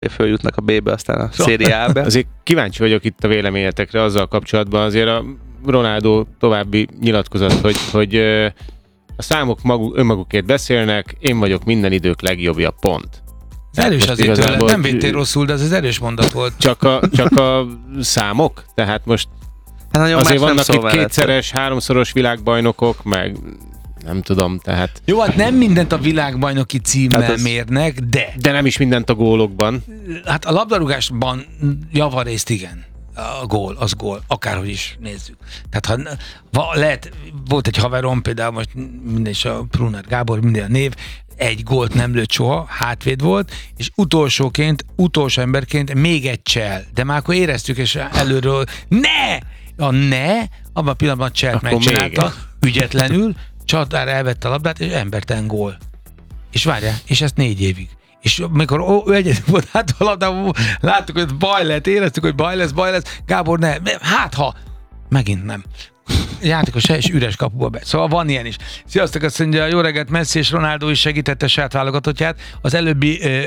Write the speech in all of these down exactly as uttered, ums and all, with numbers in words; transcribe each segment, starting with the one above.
följutnak a B-be, aztán a Serie A-be. Azért kíváncsi vagyok itt a véleményetekre azzal kapcsolatban. Azért a Ronaldo további nyilatkozat, hogy, hogy a számok maguk, önmagukért beszélnek, én vagyok minden idők legjobbja, pont. Ez erős azért tőle, nem védtél rosszul, de ez az erős mondat volt. Csak a, csak a számok? Tehát most hát azért vannak itt kétszeres, háromszoros világbajnokok, meg nem tudom, tehát... Jó, hát nem mindent a világbajnoki címmel hát az... mérnek, de... De nem is mindent a gólokban. Hát a labdarúgásban javarészt igen. A gól, az gól, akárhogy is nézzük. Tehát ha lehet, volt egy haverom, például most minden is a Pruner Gábor, minden a név, egy gólt nem lőtt soha, hátvéd volt, és utolsóként, utolsó emberként még egy csel. De már akkor éreztük, és előről ne! A ne, abban a pillanatban a cselt megcsinálta, ügyetlenül, csatára elvette a labdát, és embertelen gól. És várjál, és ezt négy évig. És amikor ő egyedül volt hát a labdában, láttuk, hogy baj lett, éreztük, hogy baj lesz, baj lesz, Gábor ne, hát ha, megint nem. Játékos és üres kapuba be. Szóval van ilyen is. Sziasztok, azt mondja, jó reggelt, Messi és Ronaldo is segítette saját válogatottját. Az előbbi uh,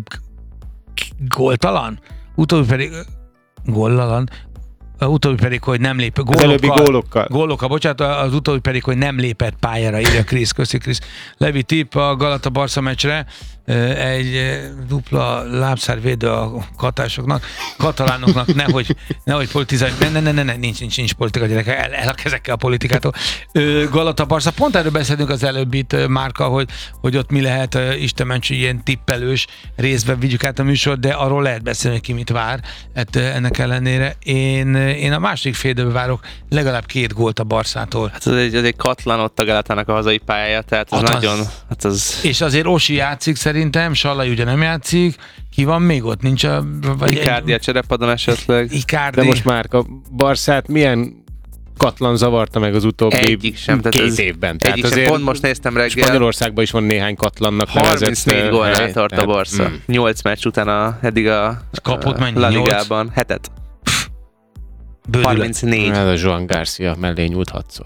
góltalan, utóbbi pedig uh, góllalan, utóbbi pedig, hogy nem lép. Gólokkal, az előbbi gólokkal. Gólokkal, bocsánat, az utóbbi pedig, hogy nem lépett pályára, írja Krisz. Köszi, Krisz. Levi tipp a Galata-Barca meccsre. Egy dupla lábszárvédő a katásoknak, katalánoknak, nehogy, nehogy politizáljuk. Ne, ne, ne, ne, ne, nincs, nincs, nincs politika, gyerekek, el, el ezekkel a politikától. Galata-Barca, pont erről beszélünk az előbbit, Márka, hogy, hogy ott mi lehet, Isten mentse, ilyen tippelős részben vigyük át a műsor, de arról lehet beszélni, hogy ki mit vár. Hát ennek ellenére én, én a második fél időben várok legalább két gólt a Barszától. Hát ez egy, ez egy katlan ott a Galatának a hazai pályája, tehát ez hát nagyon... Az, hát az... És azért Osi játszik szerintem, Sallai ugye nem játszik, ki van még ott? Nincs a... Icardi egy... a cserepadon esetleg. Icardi. De most már a Barszát milyen katlan zavarta meg az utóbbi egyik sem, két ez évben. Tehát egyik sem, pont most néztem reggel. Spanyolországban is van néhány katlannak harmincnégy gólnál tart a Barca. Mm. nyolc meccs után a, eddig a, kapott mennyi? La Ligában. Hetet. harmincnégy. Ez a Joan Garcia mellé nyúlt hatszor.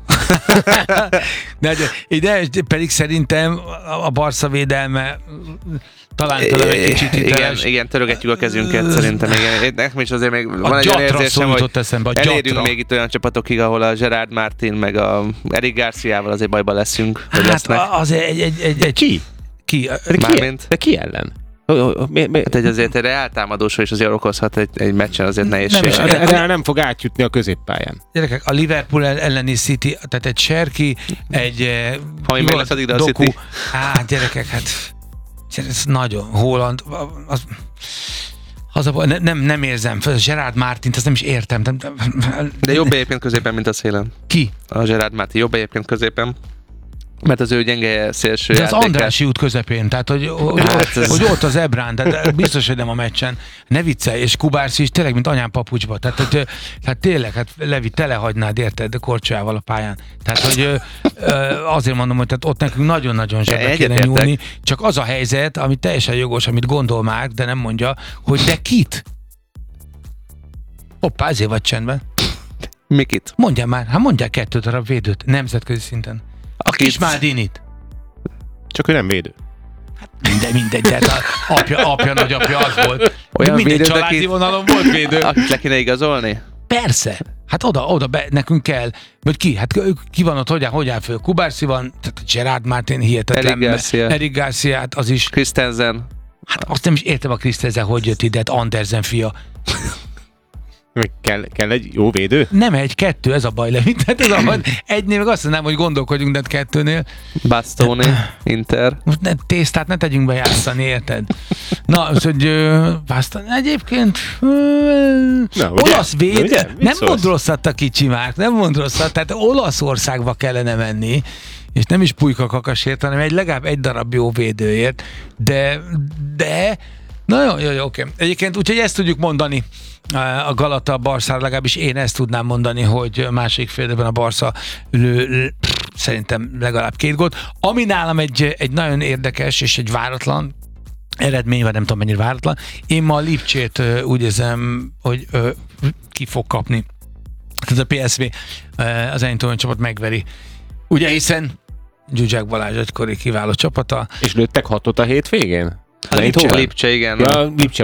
de, de, de pedig szerintem a Barca védelme talán talán egy kicsit hiteles. Igen, igen, törögetjük a kezünket szerintem. Igen. Nekem is azért még a van egy olyan érzésem, hogy eszembe, elérünk még itt olyan csapatokig, ahol a Gerard Martin meg a Eric Garciával azért bajba leszünk. Hát az egy, egy, egy, egy... Ki? Ki? Mármint? De ki ellen? Mi, mi? Hát egy azért egy reáltámadósra is azért okozhat egy, egy meccsen azért nehézség. Nem, de, de nem fog átjutni a középpályán. Gyerekek, a Liverpool elleni City, tehát egy Serki, egy ha még lesz addig, de a City. Á, gyerekek, hát ez nagyon, Haaland, az, az a, nem, nem érzem, Gerard Martint, azt nem is értem. De jobb egyébként középen, mint a szélen. Ki? A Gerard Martin jobb egyébként középen. Mert az ő gyenge szélső de az játékát. Andrássy út közepén, tehát hogy, hogy, hát ez... hogy ott az Ebrán, de biztos, hogy nem a meccsen. Ne viccelj, és Kubárci is tényleg, mint anyám papucsba. Tehát, hogy, hát tényleg, hát Levi, telehagynád, érted, Korcsával a pályán. Tehát, hogy azért mondom, hogy tehát ott nekünk nagyon-nagyon zsebbe kéne nyúlni. Csak az a helyzet, ami teljesen jogos, amit gondol már, de nem mondja, hogy de kit? Hoppá, ezért vagy csendben. Mikit? Mondjál már, hát mondjál kettő darab védőt nemzetközi szinten. A kis Maldinit. Csak ő nem védő. Hát minden, mindegy, hát apja, apja, nagyapja az volt. Olyan minden védő, családi akit, vonalon volt védő. Akit le kéne igazolni? Persze. Hát oda, oda be, nekünk kell. Vagy ki? Hát ki van ott, hogyan, hogyan föl? Kubárci van, tehát Gerard Martin hihetetlen. Eric Garcia. Eric Garciát, az is. Christensen. Hát azt nem is értem a Christensen, hogy jött ide, Andersen fia. Kell, kell egy jó védő? Nem egy, kettő, ez a baj, Levi. Tehát ez a baj. Egynél meg azt mondanám, hogy gondolkodjunk, de kettőnél. Bastoni, Inter. Most ne, tésztát ne tegyünk be játszani, érted? Na, az, hogy uh, Bastoni egyébként uh, Na, olasz véd, ugye? Nem szólsz? Mond rosszat a kicsi Márk, nem mond rosszat, tehát Olaszországba kellene menni, és nem is Pulyka Kakasért, hanem egy legalább egy darab jó védőért, de, de, na jó, jó, jó, oké. Egyébként úgyhogy ezt tudjuk mondani a Galata a Barszára, legalábbis én ezt tudnám mondani, hogy másik fél időben a Barca lő, lő, szerintem legalább két gólt. Ami nálam egy, egy nagyon érdekes és egy váratlan eredmény, vagy nem tudom mennyire váratlan, én ma a Lipcsét úgy érzem, hogy ö, ki fog kapni. Tehát a pé es vé az Eindhoven csapat megveri. Ugye hiszen Zsuzsák Balázs egykori kiváló csapata. És lőttek hatot a hétvégén? A Lipcse, Lipcse, igen. Ja, Lipcse